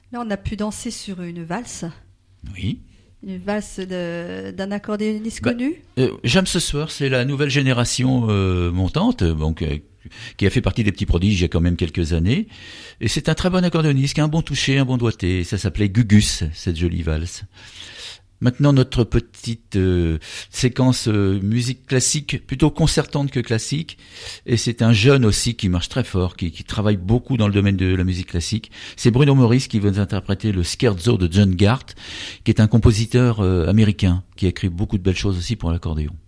Là, on a pu danser sur une valse. Oui. Une valse d'un accordéoniste Bah, connu. J'aime ce soir, c'est la nouvelle génération montante, donc qui a fait partie des petits prodiges il y a quand même quelques années. Et c'est un très bon accordéoniste, qui a un bon toucher, un bon doigté. Ça s'appelait Gugus, cette jolie valse. Maintenant, notre petite séquence musique classique, plutôt concertante que classique. Et c'est un jeune aussi qui marche très fort, qui travaille beaucoup dans le domaine de la musique classique. C'est Bruno Maurice qui va nous interpréter le Scherzo de John Gart, qui est un compositeur américain, qui a écrit beaucoup de belles choses aussi pour l'accordéon.